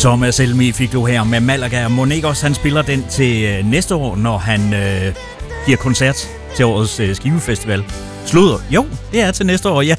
Thomas Helmig fik du her med Malaga. Monegos, han spiller den til næste år, når han giver koncert til årets Skivefestival. Slutter. Jo, det er til næste år, ja.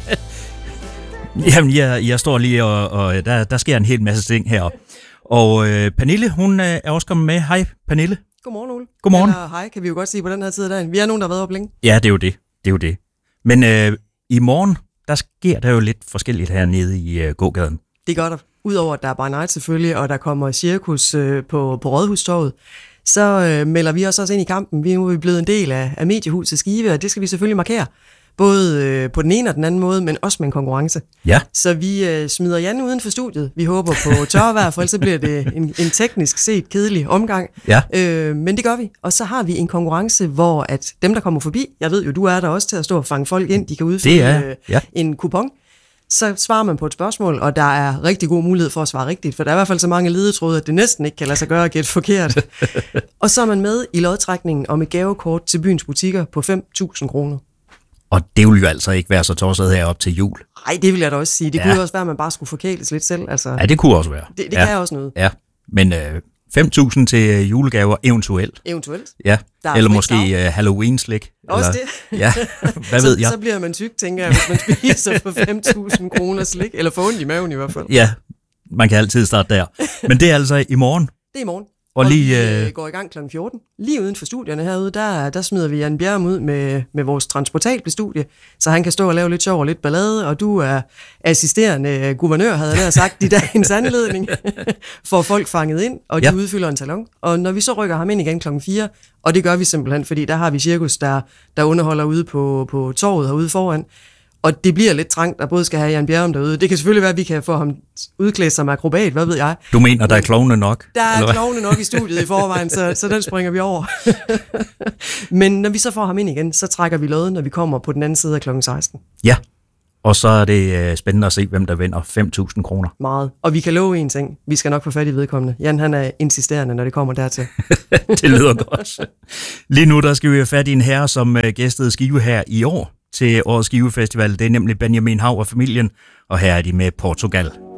Jamen, jeg står lige, og der sker en hel masse ting her. Og Pernille, hun er også kommet med. Hej, Pernille. Godmorgen, Ole. Godmorgen. Eller hej, kan vi jo godt sige på den her tid af dagen. Vi er nogen, der har været op længe. Ja, det er jo det. Men i morgen, der sker der jo lidt forskelligt hernede i gågaden. Det gør der. Udover at der er bare night selvfølgelig, og der kommer cirkus på Rådhustorvet, så melder vi os også ind i kampen. Vi er nu blevet en del af Mediehuset Skive, og det skal vi selvfølgelig markere. Både på den ene og den anden måde, men også med en konkurrence. Ja. Så vi smider Jan uden for studiet. Vi håber på tørvejr, for ellers så bliver det en teknisk set kedelig omgang. Ja. Men det gør vi. Og så har vi en konkurrence, hvor at dem, der kommer forbi, jeg ved jo, du er der også til at stå og fange folk ind, de kan udfylde en kupon. Så svarer man på et spørgsmål, og der er rigtig god mulighed for at svare rigtigt, for der er i hvert fald så mange ledetråde, at det næsten ikke kan lade sig gøre at gætte forkert. Og så er man med i lodtrækningen om et gavekort til byens butikker på 5.000 kroner. Og det vil jo altså ikke være så tosset her op til jul. Nej, det vil jeg da også sige. Det kunne jo også være, at man bare skulle forkæles lidt selv. Altså, ja, det kunne også være. Det kan også noget. Ja, men 5.000 til julegaver eventuelt. Eventuelt. Ja, eller måske Halloween-slik. Også eller, det. Ja, hvad ved jeg? Så bliver man tyk, tænker jeg, hvis man spiser for 5.000 kroner slik. Eller får ondt i maven i hvert fald. Ja, man kan altid starte der. Men det er altså i morgen. Det er i morgen. Og lige vi går i gang kl. 14. Lige uden for studierne herude, der smider vi Jan Bjerrum ud med vores transportable studie, så han kan stå og lave lidt sjov og lidt ballade, og du er assisterende guvernør, havde jeg sagt, i dagens anledning, får folk fanget ind, og de udfylder en talon. Og når vi så rykker ham ind igen kl. 4, og det gør vi simpelthen, fordi der har vi cirkus, der underholder ude på torvet herude foran, og det bliver lidt trangt, der både skal have Jan Bjerrum derude. Det kan selvfølgelig være, at vi kan få ham udklædt som akrobat, hvad ved jeg. Du mener, der er klovne nok? Der er klovne nok i studiet i forvejen, så den springer vi over. Men når vi så får ham ind igen, så trækker vi lodden, når vi kommer på den anden side af kl. 16. Ja, og så er det spændende at se, hvem der vinder 5.000 kroner. Meget. Og vi kan love en ting. Vi skal nok få fat i vedkommende. Jan, han er insisterende, når det kommer dertil. Det lyder godt. Lige nu, der skal vi have fat i en herre, som gæstede Skive her i år til årets Skivefestival. Det er nemlig Benjamin Hav og familien, og her er de med Portugal.